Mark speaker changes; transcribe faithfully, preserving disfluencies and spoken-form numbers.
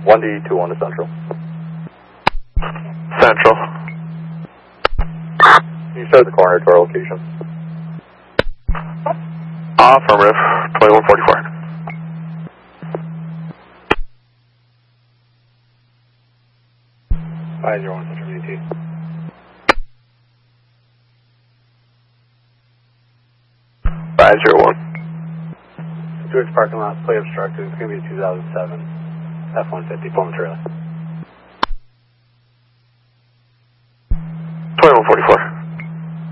Speaker 1: one D two one to Central.
Speaker 2: Central.
Speaker 1: Can you start the corner to our location?
Speaker 2: Affirmative, twenty-one forty-four.
Speaker 1: five zero one Central D T.
Speaker 2: five zero one.
Speaker 1: Stewart's parking lot, play obstructed. It's going to be a two thousand seven F one fifty, Pullman trailer.
Speaker 2: twenty-one forty-four.